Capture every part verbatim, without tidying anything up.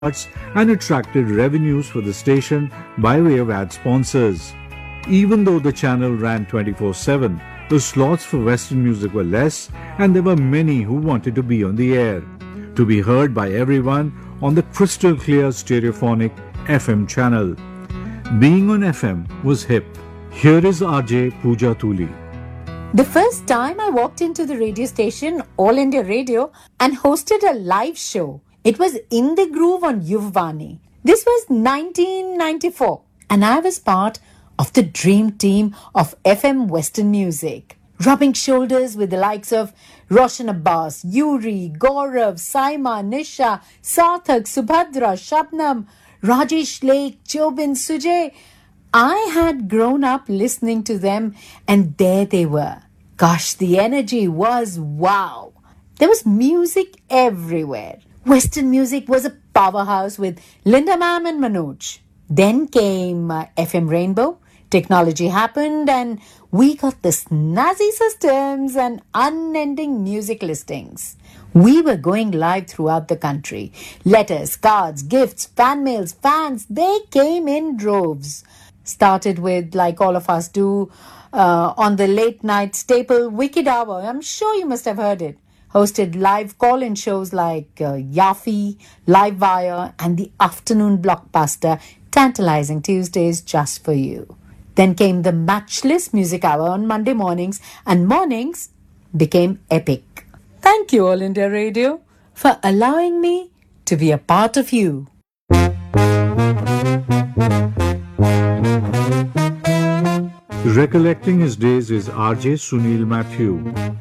charts and attracted revenues for the station by way of ad sponsors. Even though the channel ran twenty-four seven, the slots for Western music were less and there were many who wanted to be on the air, to be heard by everyone on the crystal clear stereophonic F M channel. Being on F M was hip. Here is R J Pooja Tuli. The first time I walked into the radio station, All India Radio, and hosted a live show, it was In the Groove on Yuvvani. This was nineteen ninety-four, and I was part of the dream team of F M Western music, rubbing shoulders with the likes of Roshan Abbas, Yuri, Gaurav, Saima, Nisha, Sarthak, Subhadra, Shabnam, Rajesh Lake, Jobin, Sujay. I had grown up listening to them, and there they were. Gosh, the energy was wow. There was music everywhere. Western music was a powerhouse with Linda Ma'am and Manoj. Then came uh, F M Rainbow. Technology happened and we got the snazzy systems and unending music listings. We were going live throughout the country. Letters, cards, gifts, fan mails, fans, they came in droves. Started with, like all of us do, uh, on the late night staple Wicked Hour. I'm sure you must have heard it. Hosted live call-in shows like uh, Yafi, Live Wire, and the afternoon blockbuster Tantalizing Tuesdays Just For You. Then came the matchless music hour on Monday mornings, and mornings became epic. Thank you, All India Radio, for allowing me to be a part of you. Recollecting his days is R J Sunil Matthew.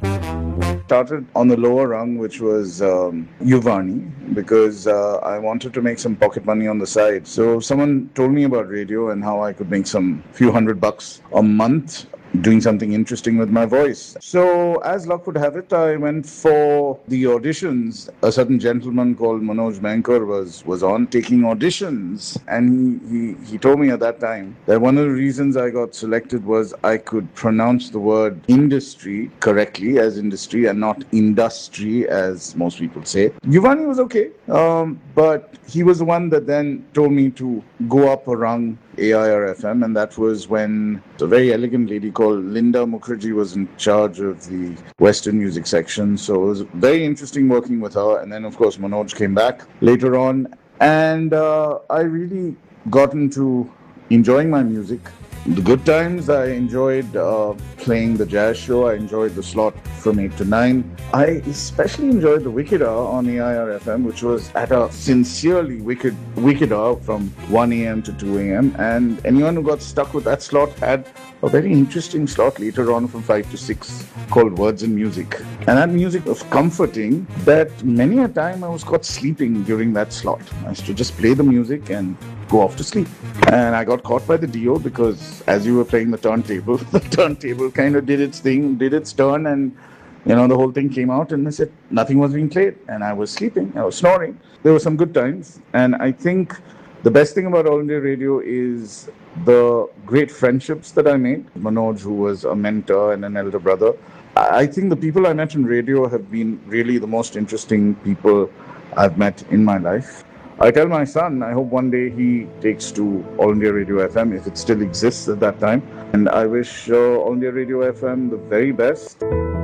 Started on the lower rung, which was um, Yuvvani, because uh, I wanted to make some pocket money on the side. So someone told me about radio and how I could make some few hundred bucks a month doing something interesting with my voice. So as luck would have it, I went for the auditions. A certain gentleman called Manoj Mankar was, was on taking auditions. And he, he, he told me at that time that one of the reasons I got selected was I could pronounce the word industry correctly as industry and not industry as most people say. Yuvvani was okay, um, but he was the one that then told me to go up a rung, A I R F M, and that was when a very elegant lady called Linda Mukherjee was in charge of the Western music section. So it was very interesting working with her. And then, of course, Manoj came back later on. And uh, I really got into enjoying my music. The good times, I enjoyed uh, playing the jazz show. I enjoyed the slot from eight to nine. I especially enjoyed the Wicked Hour on A I R F M, which was at a sincerely wicked, wicked hour from one a.m. to two a.m. And anyone who got stuck with that slot had a very interesting slot later on from five to six called Words and Music. And that music was comforting that many a time I was caught sleeping during that slot. I used to just play the music and go off to sleep. And I got caught by the D O because as you were playing the turntable, the turntable kind of did its thing, did its turn, and you know, the whole thing came out and I said nothing was being played. And I was sleeping, I was snoring. There were some good times. And I think the best thing about All India Radio is the great friendships that I made. Manoj, who was a mentor and an elder brother. I think the people I met in radio have been really the most interesting people I've met in my life. I tell my son, I hope one day he takes to All India Radio F M, if it still exists at that time. And I wish uh, All India Radio F M the very best.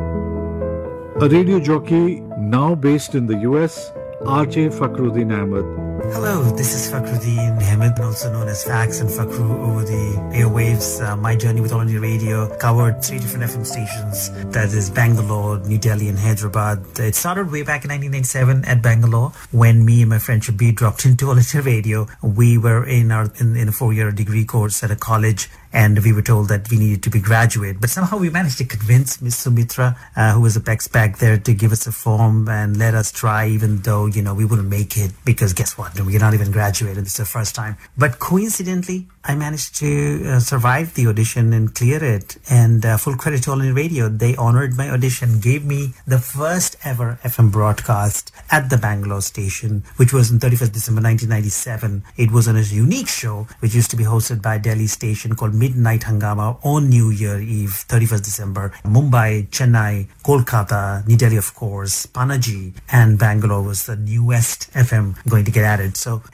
A radio jockey now based in the U S, R J Fakhruddin Ahmed. Hello, this is Fakhruddin Ahmed, also known as Fax and Fakhru over the airwaves. Uh, my journey with All India Radio covered three different F M stations. That is Bangalore, New Delhi and Hyderabad. It started way back in nineteen ninety-seven at Bangalore when me and my friend Shabir dropped into All India Radio. We were in our in, in a four-year degree course at a college, and we were told that we needed to be graduate. But somehow we managed to convince Miss Sumitra, uh, who was a P E X back there, to give us a form and let us try, even though, you know, we wouldn't make it because guess what? We're not even graduated. This is the first time. But coincidentally, I managed to uh, survive the audition and clear it. And uh, full credit to All India Radio. They honored my audition, gave me the first ever F M broadcast at the Bangalore station, which was on thirty-first December nineteen ninety-seven. It was on a unique show, which used to be hosted by a Delhi station called midnight hangama on New Year Eve, thirty-first December. Mumbai, Chennai, Kolkata, New Delhi, of course, Panaji, and Bangalore was the newest F M going to get added. So